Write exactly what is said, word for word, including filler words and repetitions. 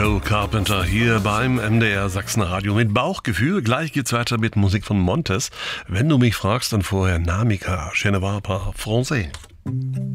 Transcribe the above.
Joe Carpenter hier beim M D R Sachsenradio mit Bauchgefühl. Gleich geht's weiter mit Musik von Montes. Wenn du mich fragst, dann vorher Namika, Je ne parle pas français.